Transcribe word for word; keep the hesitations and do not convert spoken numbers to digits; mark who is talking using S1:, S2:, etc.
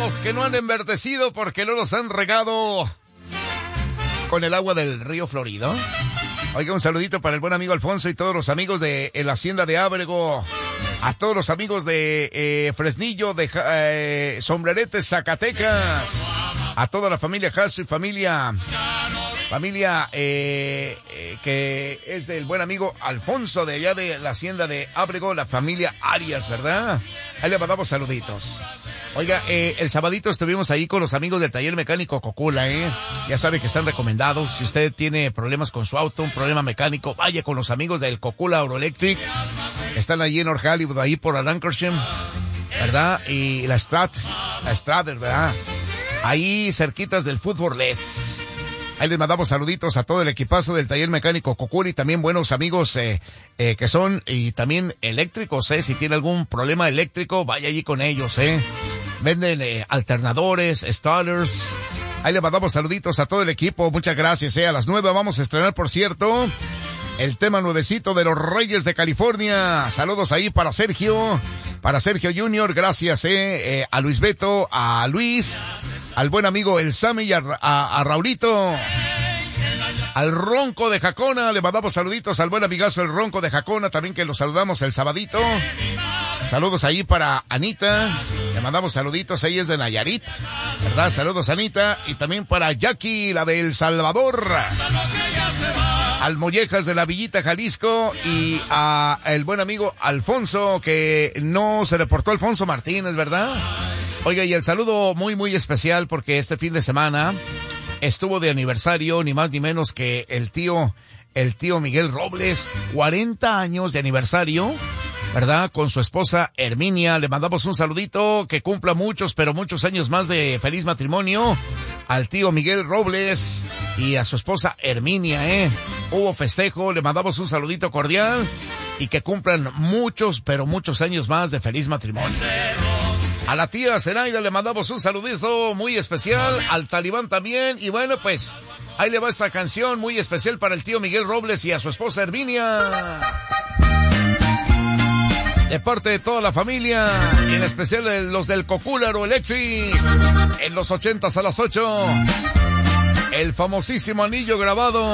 S1: campos que no han enverdecido porque no los han regado con el agua del río Florido. Oiga, un saludito para el buen amigo Alfonso y todos los amigos de, de la hacienda de Ábrego, a todos los amigos de eh, Fresnillo, de eh, Sombreretes, Zacatecas, a toda la familia Castro y familia, familia eh, eh, que es del buen amigo Alfonso de allá de la hacienda de Ábrego, la familia Arias, ¿verdad? Ahí le mandamos saluditos. Oiga, eh, el sabadito estuvimos ahí con los amigos del taller mecánico Cocula, ¿eh? Ya sabe que están recomendados. Si usted tiene problemas con su auto, un problema mecánico, vaya con los amigos del Cocula Auroelectric. Están allí en North Hollywood, ahí por Lancashire, ¿verdad? Y la Strat, la Strader, ¿verdad? Ahí cerquitas del Fútbol Les. Ahí les mandamos saluditos a todo el equipazo del taller mecánico Cocula y también buenos amigos eh, eh, que son y también eléctricos, ¿eh? Si tiene algún problema eléctrico, vaya allí con ellos, ¿eh? Venden eh, alternadores, starters. Ahí le mandamos saluditos a todo el equipo. Muchas gracias, eh. A las nueve vamos a estrenar, por cierto, el tema nuevecito de los Reyes de California. Saludos ahí para Sergio, para Sergio Junior. Gracias, eh, eh a Luis Beto, a Luis, al buen amigo El Sammy y a, a, a Raulito. Al Ronco de Jacona, le mandamos saluditos al buen amigazo El Ronco de Jacona, también que lo saludamos el sabadito. Saludos ahí para Anita, le mandamos saluditos, ella es de Nayarit, ¿verdad? Saludos Anita, y también para Jackie, la de El Salvador. Al Mollejas de la Villita, Jalisco, y a el buen amigo Alfonso, que no se reportó Alfonso Martínez, ¿verdad? Oiga, y el saludo muy, muy especial porque este fin de semana estuvo de aniversario, ni más ni menos que el tío, el tío Miguel Robles, cuarenta años de aniversario, ¿verdad? Con su esposa Herminia. Le mandamos un saludito, que cumpla muchos, pero muchos años más de feliz matrimonio al tío Miguel Robles y a su esposa Herminia, ¿eh? Hubo festejo, le mandamos un saludito cordial y que cumplan muchos, pero muchos años más de feliz matrimonio. A la tía Zenaida le mandamos un saludito muy especial, al Talibán también, y bueno, pues ahí le va esta canción muy especial para el tío Miguel Robles y a su esposa Herminia. De parte de toda la familia, y en especial los del Cocula Auroelectric, en los ochentas a las ocho, el famosísimo anillo grabado.